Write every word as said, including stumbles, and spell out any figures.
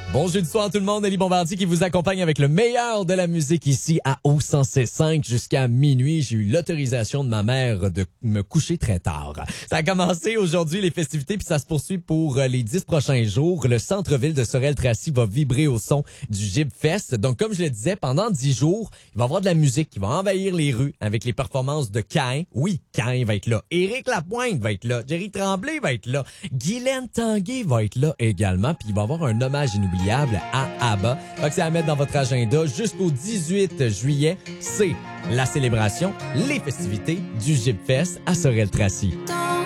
Bon jeudi soir tout le monde, Elie Bombardier qui vous accompagne avec le meilleur de la musique ici à O cent cinq jusqu'à minuit. J'ai eu l'autorisation de ma mère de me coucher très tard. Ça a commencé aujourd'hui les festivités puis ça se poursuit pour les dix prochains jours. Le centre-ville de Sorel-Tracy va vibrer au son du Gib Fest. Donc comme je le disais, pendant dix jours, il va y avoir de la musique qui va envahir les rues avec les performances de Cain. Oui, Cain va être là. Éric Lapointe va être là. Jerry Tremblay va être là. Guylaine Tanguay va être là également. Puis il va y avoir un hommage inoubliable à ABBA. Donc, c'est à mettre dans votre agenda jusqu'au dix-huit juillet. C'est la célébration, les festivités du Gib Fest à Sorel-Tracy.